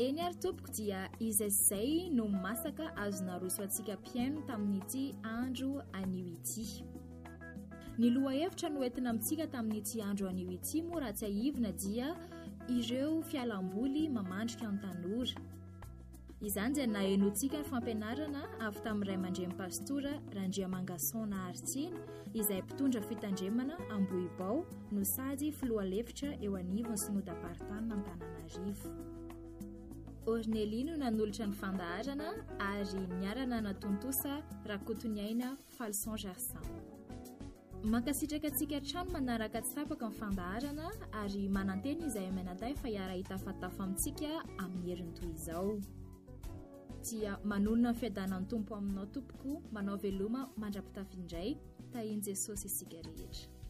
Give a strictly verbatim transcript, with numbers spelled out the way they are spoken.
eny ary tompoko dia izay izay no masaka azona roso antsika mpiaino tamin'ity andro anio ity. Ny loha hevitra no entina amintsika tamin'ity andro anio ity moa raha tsy ahivina dia ireo fialamboly mamandrika ny tanora. Izany dia nahenontsika ny fampianarana avy tamin'iray aman-dren'ny pastora Randriamangason Artsina izay mpitondra fitandremana Ambohibao no sady filohalefitra eo anivon'ny synodam-paritany Antananarivo. Orneli no nanolotra ny fandaharana ary niarana natontosa Rakotoniaina Falson Gersan. Mankasitraka antsika trano manaraka tsy tapaka ny fandaharana ary mananteny izay menatay fa hiara hitafatafa amintsika amin'ny herin'ny toy izao. Dia manonona ny fiadanan'ny tompo aminao tompoko, manao veloma mandrapitafindray, tahian Jesosy isika rehetra.